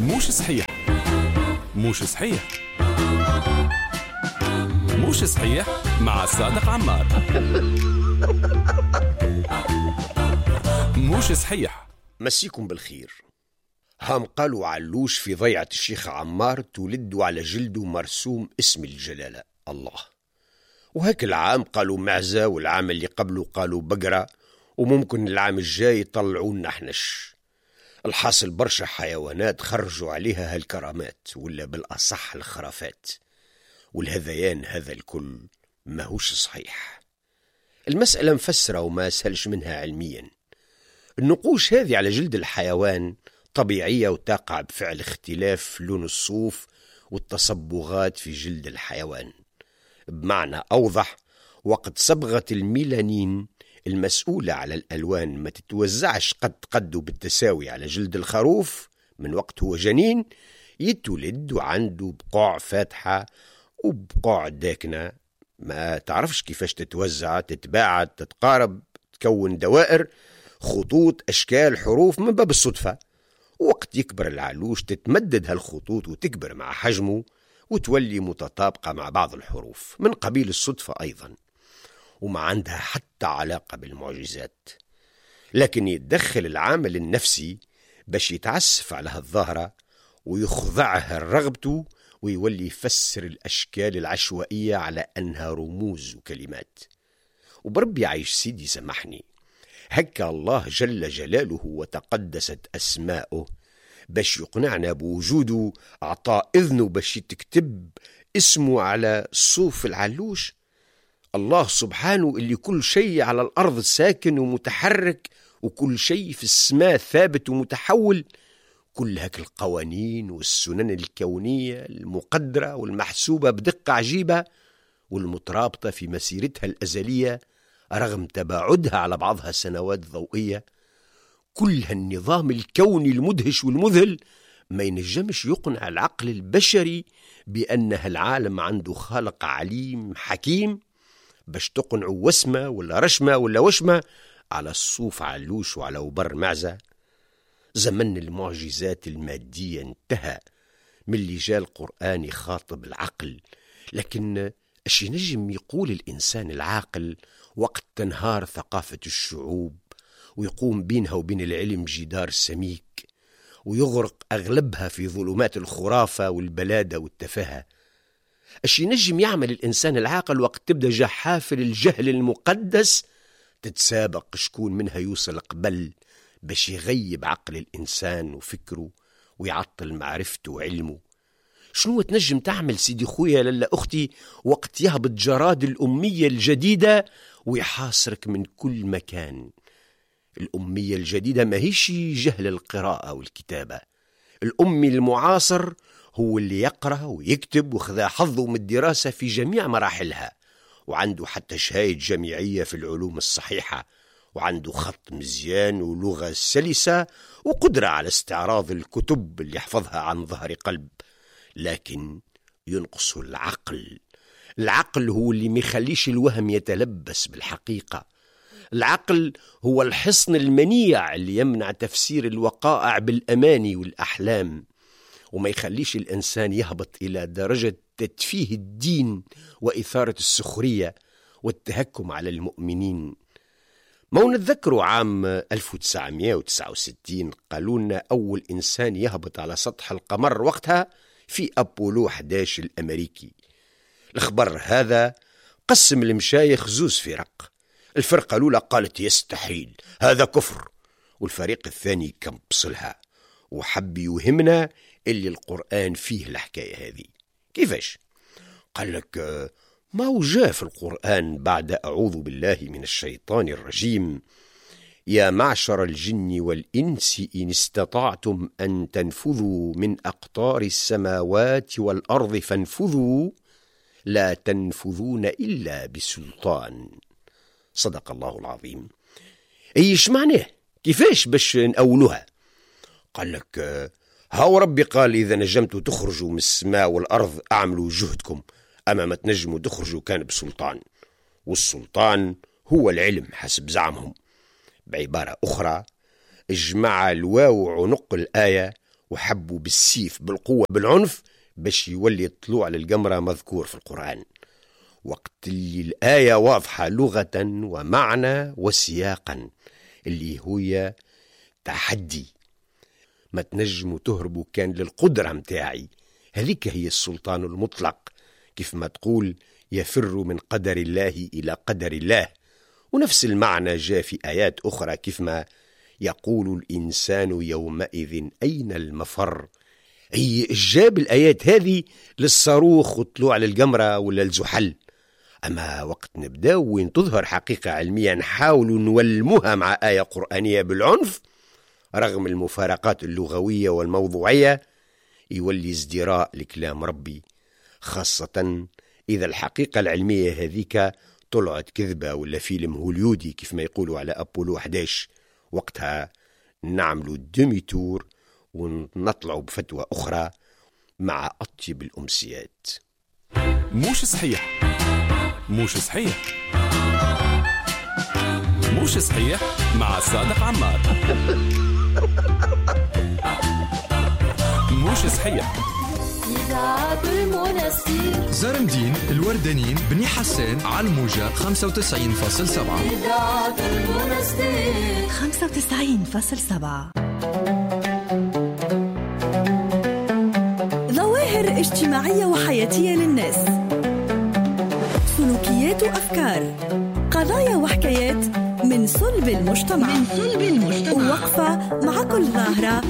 موش صحيح. موش صحيح. موش صحيح مع صادق عمار. موش صحيح. مسيكم بالخير. هم قالوا علوش في ضيعة الشيخ عمار تولدوا على جلده مرسوم اسم الجلالة الله، وهيك العام قالوا معزة، والعام اللي قبله قالوا بقرة، وممكن العام الجاي يطلعونا حنش. الحاصل برشا حيوانات خرجوا عليها هالكرامات، ولا بالأصح الخرافات، والهذيان هذا الكل ماهوش صحيح. المسألة مفسرة وما سهلش منها علميا. النقوش هذه على جلد الحيوان طبيعية وتقع بفعل اختلاف لون الصوف والتصبغات في جلد الحيوان. بمعنى أوضح، وقت صبغة الميلانين المسؤولة على الألوان ما تتوزعش قد بالتساوي على جلد الخروف من وقت هو جنين، يتولد وعنده بقوع فاتحة وبقوع داكنة، ما تعرفش كيفاش تتوزع، تتباعد، تتقارب، تكون دوائر، خطوط، أشكال، حروف من باب الصدفة. وقت يكبر العلوش تتمدد هالخطوط وتكبر مع حجمه وتولي متطابقة مع بعض الحروف من قبيل الصدفة أيضا، وما عندها حتى علاقة بالمعجزات. لكن يتدخل العامل النفسي باش يتعسف على هالظاهرة ويخضعها رغبته، ويولي يفسر الأشكال العشوائية على أنها رموز وكلمات. وبربي عايش سيدي سمحني، هكا الله جل جلاله وتقدست أسماؤه باش يقنعنا بوجوده أعطى إذنه باش يتكتب اسمه على صوف العلوش. الله سبحانه اللي كل شيء على الأرض ساكن ومتحرك، وكل شيء في السماء ثابت ومتحول. كل هك القوانين والسنن الكونية المقدرة والمحسوبة بدقة عجيبة، والمترابطة في مسيرتها الأزلية رغم تباعدها على بعضها سنوات ضوئية. كل هالنظام الكوني المدهش والمذهل ما ينجمش يقنع العقل البشري بأن العالم عنده خالق عليم حكيم باش تقنعوا وسمة ولا رشمة ولا وشمة على الصوف علوش وعلى وبر معزة. زمن المعجزات المادية انتهى من اللي جاء القرآن يخاطب العقل. لكن اش ينجم يقول الإنسان العاقل وقت تنهار ثقافة الشعوب ويقوم بينها وبين العلم جدار سميك، ويغرق أغلبها في ظلمات الخرافة والبلادة والتفاهة؟ اش ينجم يعمل الإنسان العاقل وقت تبدأ جحافل الجهل المقدس تتسابق شكون منها يوصل قبل باش يغيب عقل الإنسان وفكره ويعطل معرفته وعلمه؟ شنو تنجم تعمل سيدي خويا للا أختي وقت يهبط جراد الأمية الجديدة ويحاصرك من كل مكان؟ الأمية الجديدة ما هيش جهل القراءة والكتابة. الأمي المعاصر هو اللي يقرأ ويكتب وخذا حظه من الدراسة في جميع مراحلها، وعنده حتى شهاية جامعية في العلوم الصحيحة، وعنده خط مزيان ولغة سلسة وقدرة على استعراض الكتب اللي يحفظها عن ظهر قلب. لكن ينقص العقل. العقل هو اللي ميخليش الوهم يتلبس بالحقيقة. العقل هو الحصن المنيع اللي يمنع تفسير الوقائع بالأماني والأحلام، وما يخليش الإنسان يهبط إلى درجة تتفيه الدين وإثارة السخرية والتهكم على المؤمنين. ما نتذكروا عام 1969 قالوا لنا أول إنسان يهبط على سطح القمر وقتها في أبولو 11 الأمريكي. الخبر هذا قسم المشايخ زوز فرق. الفرقة الأولى قالت يستحيل، هذا كفر، والفريق الثاني كان بصلها وحب يوهمنا اللي القرآن فيه الحكاية هذه. كيفاش؟ قال لك ما هو جاء في القرآن بعد أعوذ بالله من الشيطان الرجيم: يا معشر الجن والإنس إن استطعتم أن تنفذوا من أقطار السماوات والأرض فانفذوا لا تنفذون إلا بسلطان. صدق الله العظيم. إيش معناه؟ كيفاش باش نأولوها؟ قال لك هاو ربي قال إذا نجمتوا تخرجوا من السماء والأرض أعملوا جهدكم، أما ما تنجموا تخرجوا كان بسلطان، والسلطان هو العلم حسب زعمهم. بعبارة أخرى، اجمع الواو عنق الآية وحبوا بالسيف بالقوة بالعنف باش يولي الطلوع للقمرة مذكور في القرآن، وقت اللي الآية واضحة لغة ومعنى وسياقا، اللي هي تحدي، ما تنجموا تهربوا كان للقدرة متاعي، هذيك هي السلطان المطلق، كيف ما تقول يفر من قدر الله إلى قدر الله. ونفس المعنى جاء في آيات أخرى، كيف ما يقول الإنسان يومئذ أين المفر. أي جاب الآيات هذه للصاروخ والطلوع للقمرة ولا الزحل. أما وقت نبدأ وين تظهر حقيقة علمية نحاول نولمها مع آية قرآنية بالعنف رغم المفارقات اللغوية والموضوعية، يولي ازدراء لكلام ربي، خاصة إذا الحقيقة العلمية هذيك طلعت كذبة ولا فيلم هوليودي كيف ما يقولوا على أبولو 11. وقتها نعملوا ديمي تور ونطلعوا بفتوى أخرى مع أطيب الأمسيات. مش صحيح، مش صحيح، مش صحيح مع صادق عمار. مش صحيح. إذاعة المنستير، زرمدين، الوردانين، بني حسان، على الموجة 95.7. إذاعة المنستير 95.7. ظواهر اجتماعية وحياتية للناس، سلوكيات وأفكار، قضايا وحكايات من صلب المجتمع، وقفة مع كل ظاهرة